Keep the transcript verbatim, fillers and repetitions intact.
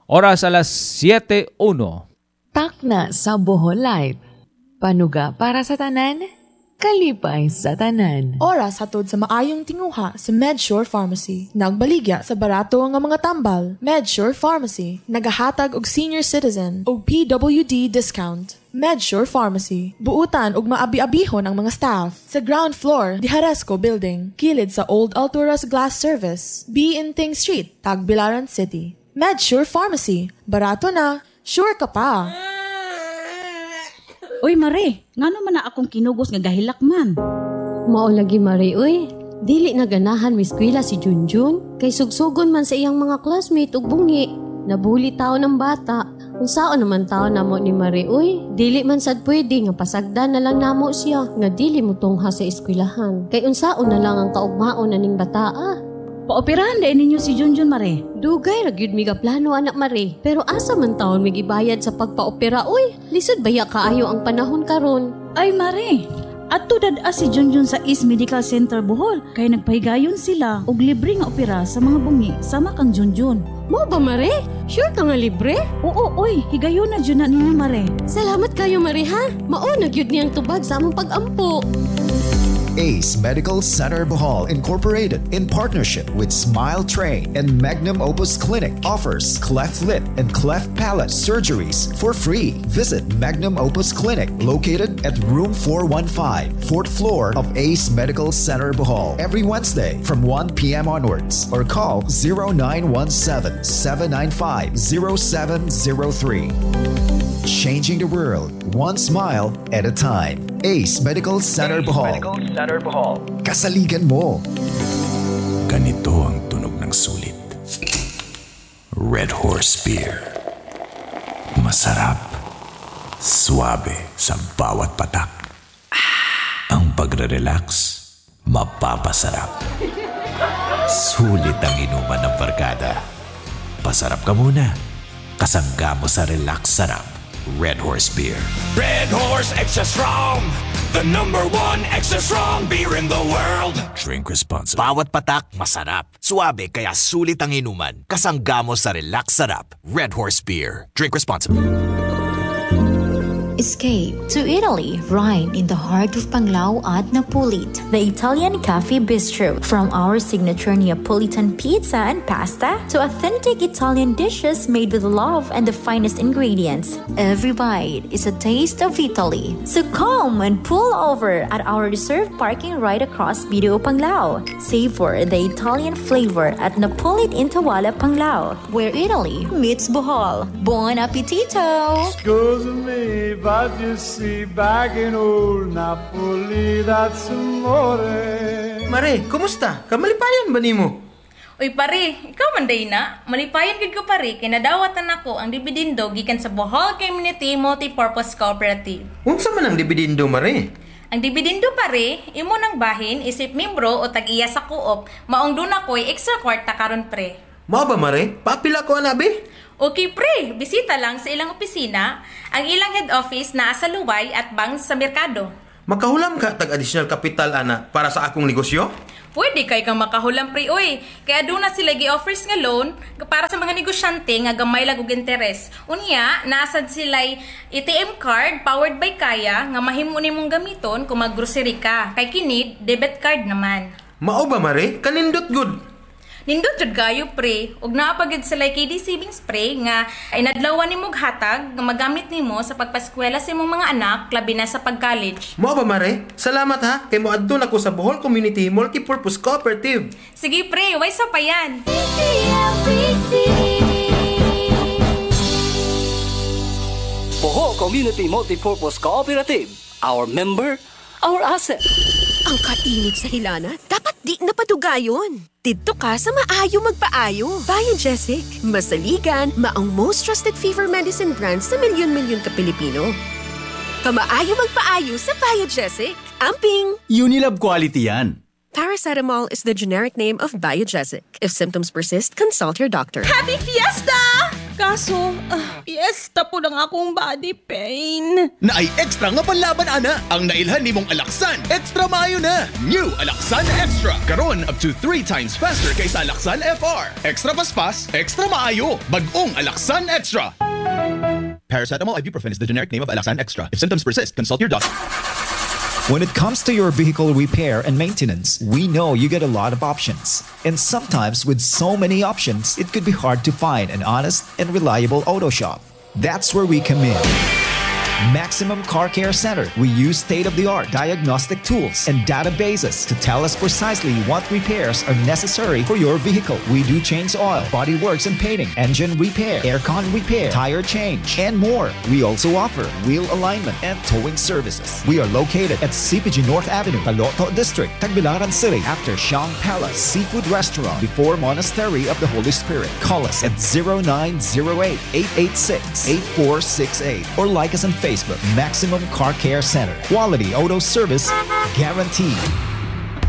Oras alas siyete uno. Takna sa Bohol Life. Panuga para sa tanan, kalipay sa tanan. Oras hatod sa maayong tinguha sa MedSure Pharmacy. Nagbaligya sa barato nga mga tambal. MedSure Pharmacy, nagahatag og senior citizen og P W D discount. MedSure Pharmacy, buutan og maabi-abihon ang mga staff. Sa ground floor, di Haresco Building, kilid sa Old Alturas Glass Service, B. Inting Street, Tagbilaran City. MedSure Pharmacy, barato na, sure ka pa. Uy, Mare, ngano man na akong kinugos nga gahilak man? Mao lagi, Mare, uy. Dili na ganahan miskwila si Junjun. Kay sugsugon man sa iyang mga classmate ug bungi. Nabuli tao ng bata. Kung saan naman tao namo ni Mare, uy. Dili man sad pwede nga pasagdan na lang namo siya. Nga dili mo tungha sa eskwilahan. Kay unsaon na lang ang kaugmaon na ning bataa. Paoperahan din ninyo si Junjun, Mare. Dugay ra gyud mi plano, anak Mare. Pero asa man taon mig ibayad sa pagpaopera, uy. Lisod baya kaayo ang panahon karon. Ay, Mare. Ato dad-a si Junjun sa East Medical Center Bohol. Kay nagpahigayon sila og libre nga opera sa mga bungi sama kang Junjun. Mo ba, Mare? Sure ka nga libre? Oo, oy. Higayon na dyan na ninyo, Mare. Salamat kayo, Mare, ha? Mao na gyud niyang tubag sa among pag-ampo. Ace Medical Center Bohol Incorporated, in partnership with Smile Train and Magnum Opus Clinic, offers cleft lip and cleft palate surgeries for free. Visit Magnum Opus Clinic, located at room four one five, fourth floor of Ace Medical Center Bohol, every Wednesday from one p.m. onwards, or call zero nine one seven, seven nine five, zero seven zero three. Changing the world, one smile at a time. Ace Medical Center Bohol. Medical Center Bohol. Kasaligan mo. Ganito ang tunog ng sulit. Red Horse Beer. Masarap. Suabe sa bawat patak. Ang pagre-relax, mapapasarap. Sulit ang inuman ng barkada. Pasarap ka muna. Kasangga mo sa relax sarap. Red Horse Beer. Red Horse Extra Strong, the number one extra strong beer in the world. Drink responsibly. Bawat patak, masarap. Suabe, kaya sulit ang inuman. Kasangga mo sa relax sarap. Red Horse Beer. Drink responsibly. Escape to Italy, right in the heart of Panglao at Napolit, the Italian Cafe Bistro. From our signature Neapolitan pizza and pasta to authentic Italian dishes made with love and the finest ingredients, every bite is a taste of Italy. So come and pull over at our reserved parking right across B D O Panglao. Savor the Italian flavor at Napolit in Tawala, Panglao, where Italy meets Bohol. Buon appetito! Excuse me, but you see, back in old Napoli, that's amore. Mare, kumusta? Kamalipayan ba nimo? Uy pare, ikaw man day na. Malipayan gid ko pare, kay nadawatan ako ang dibidindo gikan sa Bohol Community Multipurpose Cooperative. Unsa man ang dibidindo, Mare? Ang dibidindo pare, imo nang bahin isip membro o tag-iya sa co-op, maong dun ako'y extra kwarta karon pre. Mao ba, Mare? Papila ko anabi? Okay pre, bisita lang sa ilang opisina. Ang ilang head office naa sa Luway at Bang sa Merkado. Makahulam ka tag additional capital ana para sa akong negosyo? Pwede kay kang makahulam pre oy. Kaya doon na sila gi-offers nga loan para sa mga negosyante nga gamay lag og interes. Unya, naasad sila'y A T M card powered by Kaya nga mahimo nimong gamiton kung mag-grocery ka. Kay kini debit card naman. Mao ba, Mare? Kanindot good. Nindot jud gayo pre, ug naapagid sila K D saving spray nga ay nadlawan nimo hatag nga magamit nimo sa pagpaskwela sa imong mga anak labi na sa pag-college. Mao ba, Mare? Salamat ha, kay moadto nako sa Bohol Community Multipurpose Cooperative. Sige pre, way sa pa yan. Bohol Community Multipurpose Cooperative. Our member, our asset. Ang kainit sa hilana, dapat di napadugayon. Dito ka sa maayo magpaayo. Biogesic, masaligan, maong most trusted fever medicine brand sa milyon-milyon ka Pilipino. Kamaayo magpaayo sa Biogesic. Amping! Unilab quality yan. Paracetamol is the generic name of Biogesic. If symptoms persist, consult your doctor. Happy Fiesta! Kaso, uh, piyesta po lang akong body pain. Na ay extra nga panlaban ana. Ang nailhan ni mong Alaxan, extra maayo na. New Alaxan Extra. Karon up to three times faster kaysa Alaxan F R. Extra paspas, extra maayo. Bagong Alaxan Extra. Paracetamol ibuprofen is the generic name of Alaxan Extra. If symptoms persist, consult your doctor. When it comes to your vehicle repair and maintenance, we know you get a lot of options. And sometimes with so many options, it could be hard to find an honest and reliable auto shop. That's where we come in. Maximum Car Care Center. We use state-of-the-art diagnostic tools and databases to tell us precisely what repairs are necessary for your vehicle. We do change oil, body works and painting, engine repair, aircon repair, tire change, and more. We also offer wheel alignment and towing services. We are located at C P G North Avenue, Taloto District, Tagbilaran City, after Shang Palace Seafood Restaurant, before Monastery of the Holy Spirit. Call us at zero nine zero eight, eight eight six, eight four six eight or like us on Facebook. Facebook, Maximum Car Care Center. Quality auto service guaranteed.